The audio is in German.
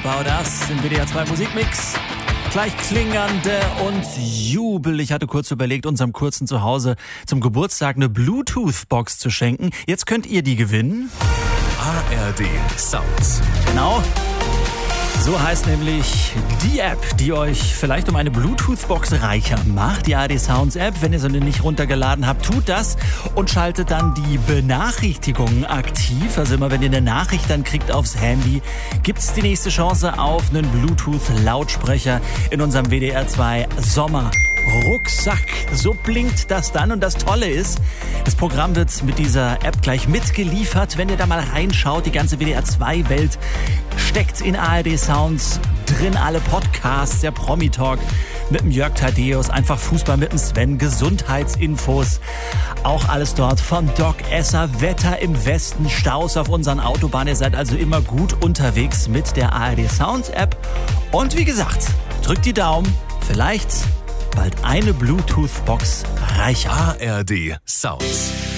About Us im WDR 2 Musikmix. Gleich klingernde und Jubel. Ich hatte kurz überlegt, unserem kurzen Zuhause zum Geburtstag eine Bluetooth-Box zu schenken. Jetzt könnt ihr die gewinnen. ARD Sounds. Genau. So heißt nämlich die App, die euch vielleicht um eine Bluetooth-Box reicher macht. Die ARD Sounds App. Wenn ihr so eine nicht runtergeladen habt, tut das und schaltet dann die Benachrichtigungen aktiv. Also immer wenn ihr eine Nachricht dann kriegt aufs Handy, gibt's die nächste Chance auf einen Bluetooth-Lautsprecher in unserem WDR 2 Sommer Rucksack. So blinkt das dann. Und das Tolle ist, das Programm wird mit dieser App gleich mitgeliefert. Wenn ihr da mal reinschaut, die ganze WDR 2 Welt steckt in ARD Sounds drin. Alle Podcasts, der Promi-Talk mit dem Jörg Thaddeus, einfach Fußball mit dem Sven, Gesundheitsinfos. Auch alles dort von Doc Esser, Wetter im Westen, Staus auf unseren Autobahnen. Ihr seid also immer gut unterwegs mit der ARD Sounds App. Und wie gesagt, drückt die Daumen. Vielleicht bald eine Bluetooth-Box reicher. ARD Sounds.